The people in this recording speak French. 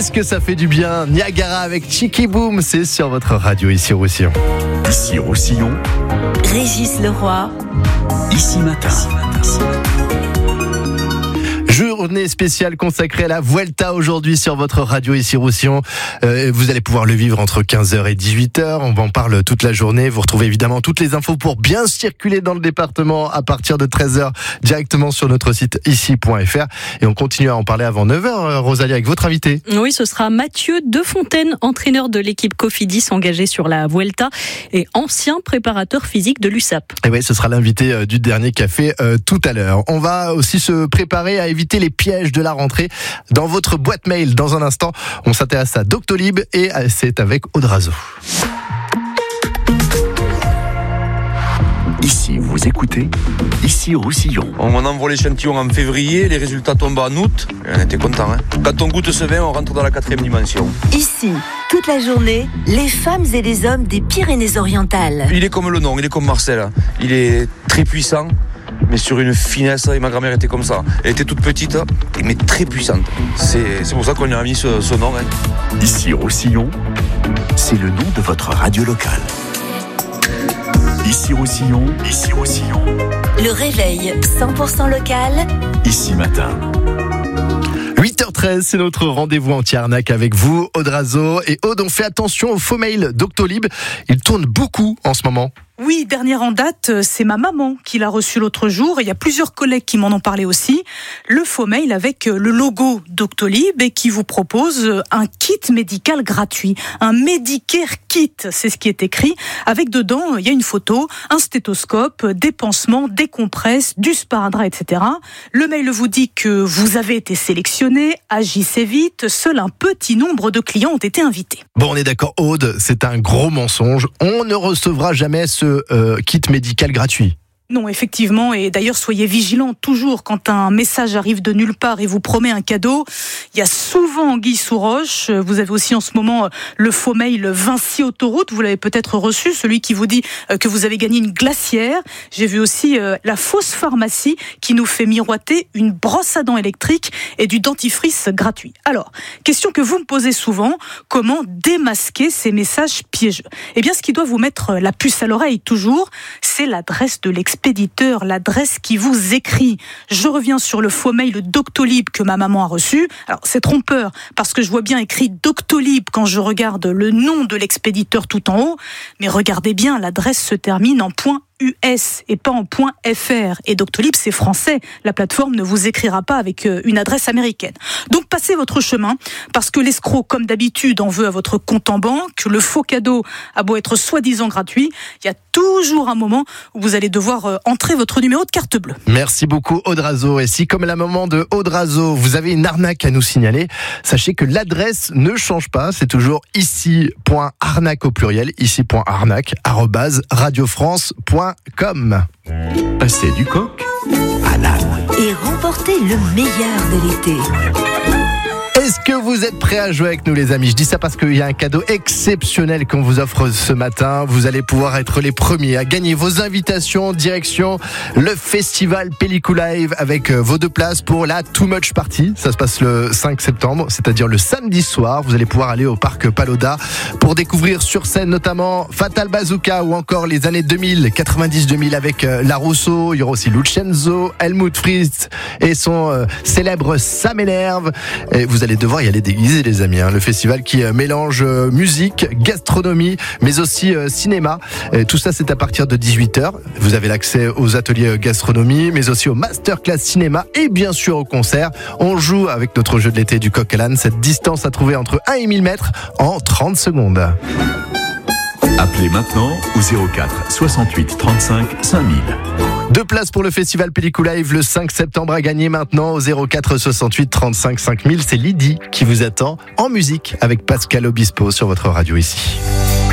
Qu'est-ce que ça fait du bien. Niagara avec Chicky Boom, c'est sur votre radio ici Roussillon. Ici Roussillon, Régis Leroy, Ici Matin. Journée spéciale consacrée à la Vuelta aujourd'hui sur votre radio ici Roussillon. Vous allez pouvoir le vivre entre 15h et 18h. On en parle toute la journée. Vous retrouvez évidemment toutes les infos pour bien circuler dans le département à partir de 13h directement sur notre site ici.fr. Et on continue à en parler avant 9h, Rosalie, avec votre invité. Oui, ce sera Mathieu Defontaine, entraîneur de l'équipe Cofidis engagé sur la Vuelta et ancien préparateur physique de l'USAP. Et oui, ce sera l'invité du dernier café tout à l'heure. On va aussi se préparer à éviter les pièges de la rentrée dans votre boîte mail. Dans un instant, on s'intéresse à Doctolib et c'est avec Audrazo. Ici, vous écoutez, Ici Roussillon. On envoie l'échantillon en février, les résultats tombent en août, et on était contents. Quand on goûte ce vin, on rentre dans la 4e dimension. ici, toute la journée, les femmes et les hommes des Pyrénées-Orientales. Il est comme le nom, il est comme Marcel. Il est très puissant, mais sur une finesse, et ma grand-mère était comme ça. Elle était toute petite, mais très puissante. C'est pour ça qu'on lui a mis ce nom. Ici Roussillon, c'est le nom de votre radio locale. Ici Roussillon, Ici Roussillon, Le réveil 100% local. Ici Matin. 8h13, c'est notre rendez-vous anti-arnaque avec vous, Audrazo. Et Aude, on fait attention aux faux mails Doctolib. Ils tournent beaucoup en ce moment. Oui, dernière en date, c'est ma maman qui l'a reçu l'autre jour et il y a plusieurs collègues qui m'en ont parlé aussi. Le faux mail avec le logo Doctolib et qui vous propose un kit médical gratuit. Un Medicare kit, c'est ce qui est écrit. Avec dedans, il y a une photo, un stéthoscope, des pansements, des compresses, du sparadrap, etc. Le mail vous dit que vous avez été sélectionné, agissez vite, seul un petit nombre de clients ont été invités. Bon, on est d'accord, Aude, c'est un gros mensonge. On ne recevra jamais ce kit médical gratuit. Non, effectivement, et d'ailleurs soyez vigilants toujours quand un message arrive de nulle part et vous promet un cadeau. Il y a souvent anguille sous roche. Vous avez aussi en ce moment le faux mail Vinci Autoroute, vous l'avez peut-être reçu, celui qui vous dit que vous avez gagné une glacière. J'ai vu aussi la fausse pharmacie qui nous fait miroiter une brosse à dents électrique et du dentifrice gratuit. Alors, question que vous me posez souvent, comment démasquer ces messages piégeux ? Eh bien, ce qui doit vous mettre la puce à l'oreille toujours, c'est l'adresse de l'expéditeur, l'adresse qui vous écrit. Je reviens sur le faux mail Doctolib que ma maman a reçu. Alors, c'est trompeur, parce que je vois bien écrit Doctolib quand je regarde le nom de l'expéditeur tout en haut, mais regardez bien, l'adresse se termine en .us et pas en .fr. Et Doctolib, c'est français. La plateforme ne vous écrira pas avec une adresse américaine. Donc, passez votre chemin, parce que l'escroc, comme d'habitude, en veut à votre compte en banque. Le faux cadeau a beau être soi-disant gratuit, il y a toujours un moment où vous allez devoir entrer votre numéro de carte bleue. Merci beaucoup, Audrazo. Et si, comme la maman de Audrazo, vous avez une arnaque à nous signaler, sachez que l'adresse ne change pas. C'est toujours ici.arnaque au pluriel, ici.arnaque@radiofrance.com. Passez du coq à l'âne. Et remportez le meilleur de l'été. Est-ce que vous êtes prêts à jouer avec nous, les amis ? Je dis ça parce qu'il y a un cadeau exceptionnel qu'on vous offre ce matin. Vous allez pouvoir être les premiers à gagner vos invitations direction le festival Pellicou Live avec vos 2 places pour la Too Much Party. Ça se passe le 5 septembre, c'est-à-dire le samedi soir. Vous allez pouvoir aller au parc Paloda pour découvrir sur scène notamment Fatal Bazooka ou encore les années 2000, 90-2000 avec La Rousseau. Il y aura aussi Lucenzo, Helmut Fritz et son célèbre Ça m'énerve. Et vous allez devoir y aller déguisé, les amis. Le festival qui mélange musique, gastronomie, mais aussi cinéma. Tout ça, c'est à partir de 18h. Vous avez l'accès aux ateliers gastronomie, mais aussi au masterclass cinéma et bien sûr au concert. On joue avec notre jeu de l'été du coq à l'âne. Cette distance à trouver entre 1 et 1000 mètres en 30 secondes. Appelez maintenant au 04 68 35 5000. 2 places pour le festival Pellicou Live le 5 septembre à gagner maintenant au 04 68 35 5000. C'est Lydie qui vous attend en musique avec Pascal Obispo sur votre radio ici.